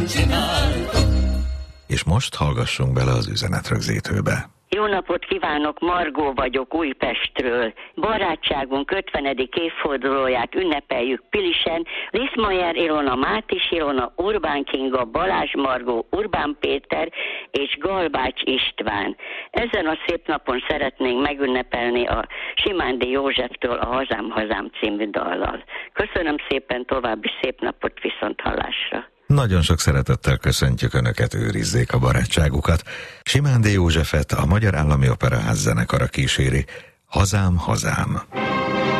És most hallgassunk bele az üzenetrögzítőbe. Jó napot kívánok, Margó vagyok Újpestről. Barátságunk 50. évfordulóját ünnepeljük Pilisen. Liszmayer Ilona, Mátis Ilona, Urbán Kinga, Balázs Margó, Urbán Péter és Galbács István. Ezen a szép napon szeretnénk megünnepelni a Simándi Józseftől a Hazám, Hazám című dallal. Köszönöm szépen, további szép napot, viszonthallásra. Nagyon sok szeretettel köszöntjük Önöket, őrizzék a barátságukat. Simándi Józsefet a Magyar Állami Operaház zenekara kíséri. Hazám, hazám.